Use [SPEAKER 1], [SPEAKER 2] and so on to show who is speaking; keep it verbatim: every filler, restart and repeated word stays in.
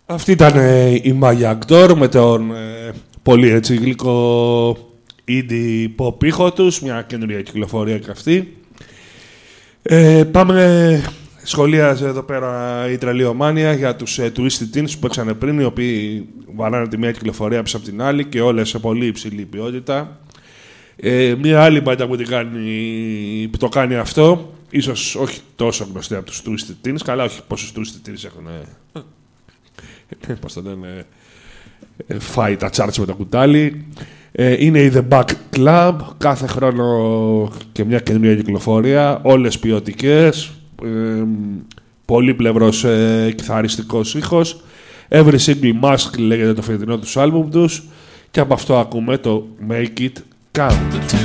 [SPEAKER 1] Αυτή ήταν ε, η Maya Agdor με τον ε, πολύ έτσι γλυκό indie pop ήχο τους, μια καινούργια κυκλοφορία και αυτή. Ε, πάμε, σχολίαζε εδώ πέρα η Τρελιομάνια για τους ε, Twisted Teens που παίξανε πριν, οι οποίοι βαράνε τη μία κυκλοφορία πίσω από την άλλη και όλες σε πολύ υψηλή ποιότητα. Ε, μια άλλη μπάντα που, κάνει, που το κάνει αυτό, ίσως όχι τόσο γνωστή από τους Twisted Teens, καλά όχι πόσους Twisted Teens έχουν ε, πώς το λένε, ε, φάει τα charts με το κουτάλι. Ε, είναι η The Back Club, κάθε χρόνο και μια καινούργια κυκλοφορία, όλες ποιοτικές, ε, πολύπλευρος ε, κιθαριστικός ήχος. Every Single Mask λέγεται το φετινό τους άλμπουμ τους και από αυτό ακούμε το Make It Count.